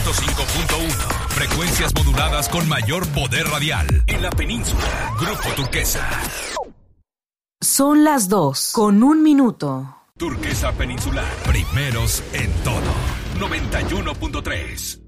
105.1. Frecuencias moduladas con mayor poder radial. En la península. Grupo Turquesa. Son las 2:01. Turquesa Peninsular. Primeros en todo. 91.3.